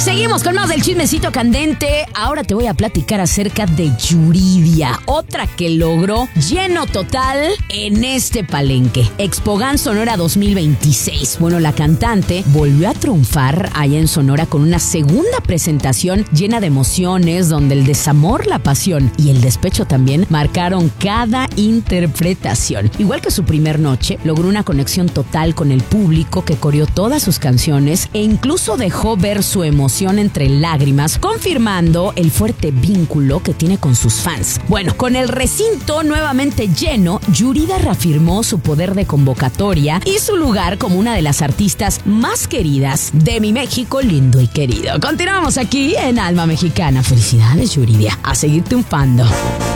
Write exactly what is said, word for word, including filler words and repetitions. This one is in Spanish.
Seguimos con más del chismecito candente. Ahora te voy a platicar acerca de Yuridia, otra que logró lleno total en este palenque. Expogan Sonora dos mil veintiséis. Bueno, la cantante volvió a triunfar allá en Sonora con una segunda presentación llena de emociones, donde el desamor, la pasión y el despecho también marcaron cada interpretación. Igual que su primer noche, logró una conexión total con el público que coreó todas sus canciones e incluso dejó ver su emoción entre lágrimas, confirmando el fuerte vínculo que tiene con sus fans. Bueno, con el recinto nuevamente lleno, Yuridia reafirmó su poder de convocatoria y su lugar como una de las artistas más queridas de mi México lindo y querido. Continuamos aquí en Alma Mexicana. Felicidades, Yuridia, a seguir triunfando.